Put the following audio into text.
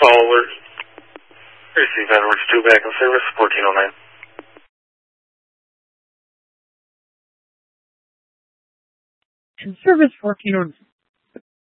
All alert. Receive Edwards 2 back in service, 1409. In service 1409.